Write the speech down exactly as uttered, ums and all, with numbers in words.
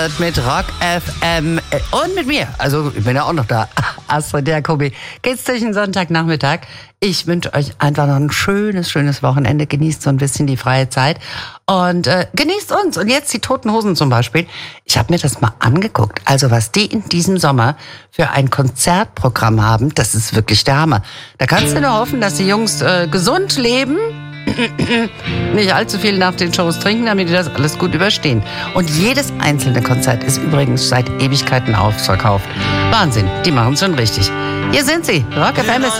Mit Rock F M und mit mir, also ich bin ja auch noch da, Astrid Jacobi. Geht's durch den Sonntagnachmittag. Ich wünsche euch einfach noch ein schönes, schönes Wochenende. Genießt so ein bisschen die freie Zeit und äh, genießt uns. Und jetzt die Toten Hosen zum Beispiel. Ich habe mir das mal angeguckt. Also was die in diesem Sommer für ein Konzertprogramm haben, das ist wirklich der Hammer. Da kannst du nur hoffen, dass die Jungs äh, gesund leben, nicht allzu viel nach den Shows trinken, damit die das alles gut überstehen. Und jedes einzelne Konzert ist übrigens seit Ewigkeiten ausverkauft. Wahnsinn, die machen es schon richtig. Hier sind sie, Rock F M ist